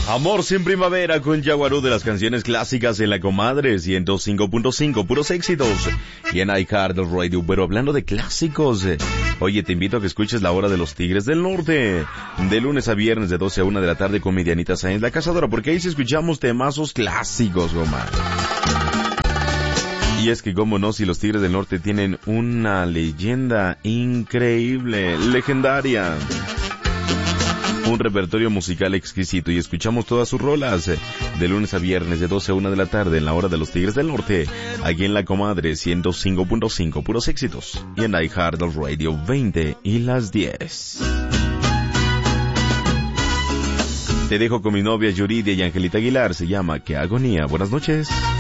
Amor sin primavera con Yaguarú, de las canciones clásicas en la Comadre 105.5, puros éxitos. Y en iHeartRadio, pero hablando de clásicos, oye, te invito a que escuches La Hora de los Tigres del Norte, de lunes a viernes de 12 a 1 de la tarde con Dianita Sáenz, la cazadora, porque ahí sí escuchamos temazos clásicos, goma. Y es que, cómo no, si los Tigres del Norte tienen una leyenda increíble, legendaria. Un repertorio musical exquisito, y escuchamos todas sus rolas de lunes a viernes de 12 a 1 de la tarde en La Hora de los Tigres del Norte, aquí en la Comadre 105.5, puros éxitos, y en iHeartRadio 20 y las 10. Te dejo con mi novia Yuridia y Angelita Aguilar, se llama Qué Agonía. Buenas noches.